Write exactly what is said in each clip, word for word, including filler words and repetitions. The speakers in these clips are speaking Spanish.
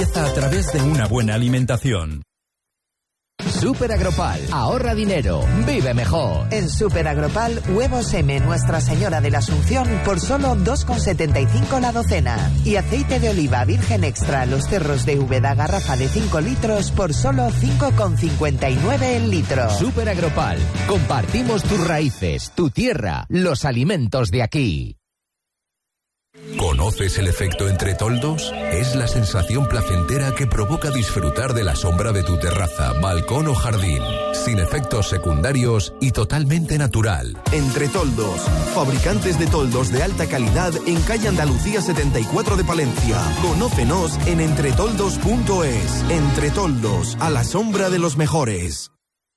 empieza a través de una buena alimentación. Super Agropal, ahorra dinero, vive mejor. En Super Agropal, huevos M Nuestra Señora de la Asunción por solo dos con setenta y cinco la docena. Y aceite de oliva virgen extra Los Cerros de Úbeda garrafa de cinco litros por solo cinco con cincuenta y nueve el litro. Super Agropal, compartimos tus raíces, tu tierra, los alimentos de aquí. ¿Conoces el efecto entre toldos? Es la sensación placentera que provoca disfrutar de la sombra de tu terraza, balcón o jardín, sin efectos secundarios y totalmente natural. Entre Toldos, fabricantes de toldos de alta calidad en calle Andalucía setenta y cuatro de Palencia. Conócenos en entretoldos punto es. Entre Toldos, a la sombra de los mejores.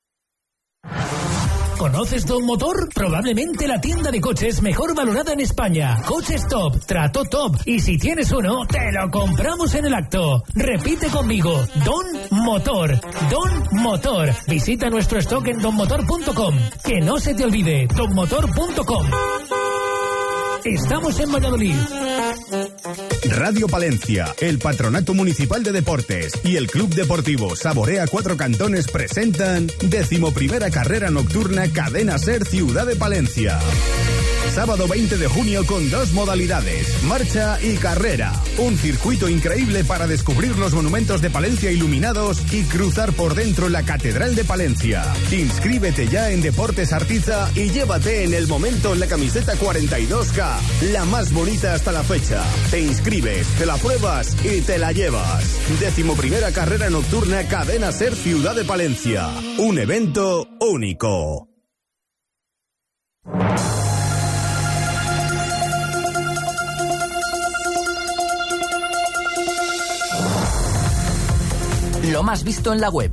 ¿Conoces Don Motor? Probablemente la tienda de coches mejor valorada en España. Coches top, trato top. Y si tienes uno, te lo compramos en el acto. Repite conmigo, Don Motor. Don Motor. Visita nuestro stock en don motor punto com. Que no se te olvide, don motor punto com. Estamos en Valladolid. Radio Palencia, el Patronato Municipal de Deportes y el Club Deportivo Saborea Cuatro Cantones presentan decimoprimera carrera nocturna Cadena Ser Ciudad de Palencia. Sábado veinte de junio con dos modalidades, marcha y carrera. Un circuito increíble para descubrir los monumentos de Palencia iluminados y cruzar por dentro la Catedral de Palencia. Inscríbete ya en Deportes Artiza y llévate en el momento la camiseta cuarenta y dos K, la más bonita hasta la fecha. Te inscribes, te la pruebas y te la llevas. Decimoprimera carrera nocturna Cadena Ser Ciudad de Palencia. Un evento único. Lo más visto en la web,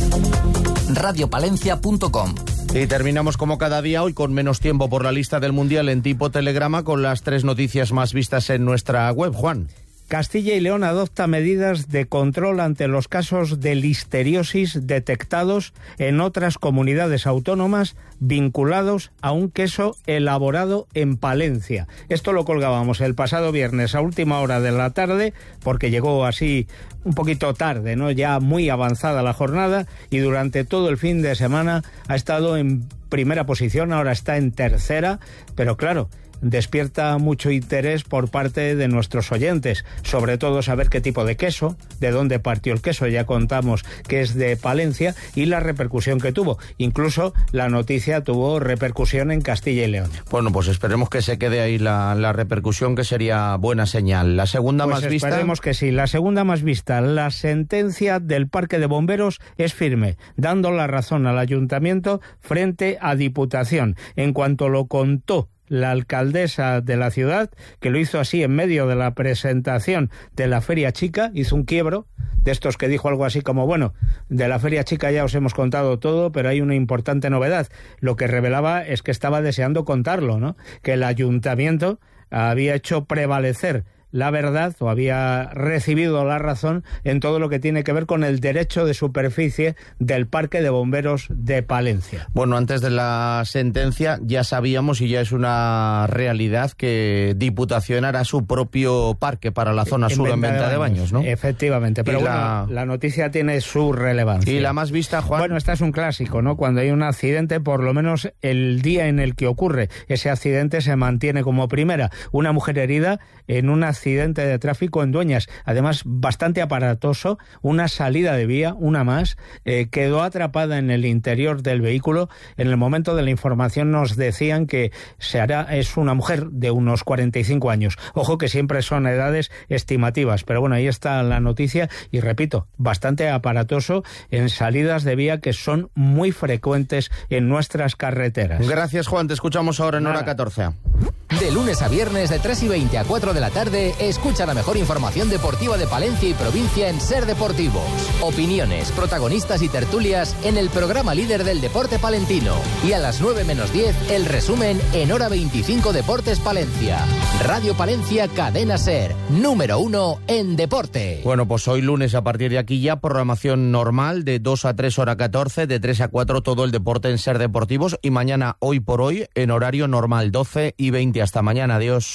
radio palencia punto com. Y terminamos como cada día hoy con menos tiempo por la lista del Mundial en tipo telegrama con las tres noticias más vistas en nuestra web, Juan. Castilla y León adopta medidas de control ante los casos de listeriosis detectados en otras comunidades autónomas vinculados a un queso elaborado en Palencia. Esto lo colgábamos el pasado viernes a última hora de la tarde porque llegó así un poquito tarde, ¿no? Ya muy avanzada la jornada y durante todo el fin de semana ha estado en primera posición, ahora está en tercera, pero claro, despierta mucho interés por parte de nuestros oyentes, sobre todo saber qué tipo de queso, de dónde partió el queso, ya contamos que es de Palencia, y la repercusión que tuvo. Incluso la noticia tuvo repercusión en Castilla y León. Bueno, pues esperemos que se quede ahí la, la repercusión, que sería buena señal. La segunda pues más vista... esperemos que sí. La segunda más vista, la sentencia del Parque de Bomberos es firme, dando la razón al Ayuntamiento frente a Diputación. En cuanto lo contó la alcaldesa de la ciudad, que lo hizo así en medio de la presentación de la Feria Chica, hizo un quiebro de estos que dijo algo así como, bueno, de la Feria Chica ya os hemos contado todo, pero hay una importante novedad. Lo que revelaba es que estaba deseando contarlo, ¿no? Que el ayuntamiento había hecho prevalecer la verdad o había recibido la razón en todo lo que tiene que ver con el derecho de superficie del Parque de Bomberos de Palencia. Bueno, antes de la sentencia ya sabíamos y ya es una realidad que Diputación hará su propio parque para la zona sur en venta de baños, ¿no? Efectivamente, pero la... bueno, la noticia tiene su relevancia. ¿Y la más vista, Juan? Bueno, esta es un clásico, ¿no? Cuando hay un accidente, por lo menos el día en el que ocurre ese accidente se mantiene como primera. Una mujer herida en un accidente accidente de tráfico en Dueñas, además bastante aparatoso, una salida de vía, una más, eh, quedó atrapada en el interior del vehículo. En el momento de la información nos decían que se hará, es una mujer de unos cuarenta y cinco años. Ojo que siempre son edades estimativas, pero bueno, ahí está la noticia y repito, bastante aparatoso en salidas de vía que son muy frecuentes en nuestras carreteras. Gracias, Juan, te escuchamos ahora en Nada. Hora catorce. De lunes a viernes de tres y veinte a cuatro de la tarde, escucha la mejor información deportiva de Palencia y provincia en Ser Deportivos. Opiniones, protagonistas y tertulias en el programa líder del deporte palentino. Y a las nueve menos diez, el resumen en Hora veinticinco Deportes Palencia. Radio Palencia, Cadena Ser, número uno en deporte. Bueno, pues hoy lunes a partir de aquí ya programación normal de dos a tres hora catorce, de tres a cuatro todo el deporte en Ser Deportivos y mañana hoy por hoy en horario normal doce y veinte. Hasta mañana, adiós.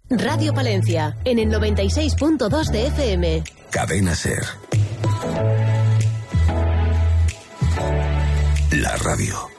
Radio Palencia, en el noventa y seis punto dos de F M. Cadena Ser. La radio.